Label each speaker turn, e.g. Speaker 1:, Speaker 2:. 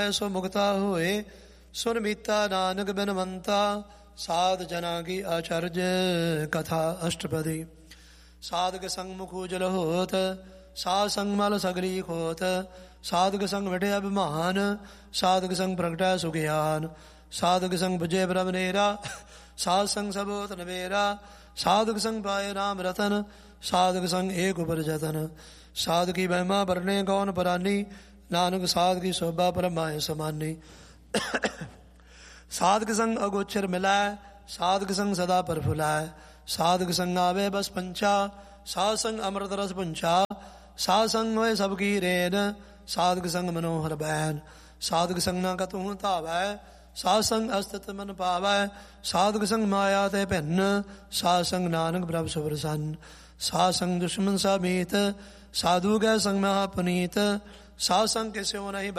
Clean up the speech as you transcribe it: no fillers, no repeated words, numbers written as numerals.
Speaker 1: ਸੋ ਮੁਕਤਾ ਹੋਏ। ਸੁਨ ਮੀਤਾ ਨਾਨਕ ਬਿਨਵੰਤਾ, ਸਾਧ ਜਨਾ ਕੀ ਆਚਰਜ ਕਥਾ ਅਸ਼ਟਪਦੀ। ਸਾਧਕ ਸੰਗ ਮੁਖ ਉਜਲ ਹੋਤ, ਸਾਧ ਸੰਗ ਮਲ ਸਗਰੀ ਖੋਤ। ਸਾਧਕ ਸੰਗ ਵਟਿਆ ਅਭਿਮਾਨ, ਸਾਧਕ ਸੰਗ ਪ੍ਰਗਟੈ ਸੁਗਿਆਨ। ਸਾਧਕ ਸੰਗ ਬੁਝੇ ਬ੍ਰਹਮ ਨੇਰਾ, ਸਾਧ ਸੰਗ ਸਭ ਹੋਤ ਨਵੇਰਾ। ਸਾਧਕ ਸੰਗ ਪਾਏ ਰਾਮ ਰਤਨ, ਸਾਧਕ ਸੰਗ ਏਕ ਉਪਰ ਜਤਨ। ਸਾਧ ਕੀ ਮਹਿਮਾ ਵਰਨੇ ਕੌਣ ਪਰਾਨੀ, ਨਾਨਕ ਸਾਧ ਕੀ ਸ਼ੋਭਾ ਪਰਮਾਏ ਸਮਾਨੀ। ਸਾਧਕ ਸੰਗ ਅਗੋਚਰ ਮਿਲਾਇ, ਸਾਧਕ ਸੰਗ ਸਦਾ ਪ੍ਰਫੁਲਾਇ। ਸਾਧਕ ਸੰਗ ਆਵੇ ਬਸ ਪੰਚਾ, ਸਾਧ ਸੰਗ ਅੰਮ੍ਰਿਤ ਰਸ ਪੁੰਚਾ। ਸਾਧ ਸੰਗ ਹੋਏ ਸਭ ਕੀ ਰੇਨ, ਸਾਧਕ ਸੰਗ ਮਨੋਹਰ ਬੈਨ। ਸਾਧਕ ਸੰਗ ਨਾ ਕਤਹੁ ਧਾਵੈ, ਸਾਧ ਸੰਗ ਅਸਤਿਤ ਮਨ ਪਾਵੈ। ਸਾਧਕ ਸੰਗ ਮਾਇਆ ਤੇ ਭਿੰਨ, ਸਾਧ ਸੰਗ ਨਾਨਕ ਪ੍ਰਭ ਸੁਪ੍ਰਸੰਨ। ਸਾਧ ਸੰਗ ਦੁਸ਼ਮਨ ਸਮੀਤ, ਸਾਧੂ ਗੈ ਸੰਗ ਮਹਾ ਪੁਨੀਤ। ਸਾਧ ਸੰਗ ਕਿਸਿਓ ਨਹੀਂ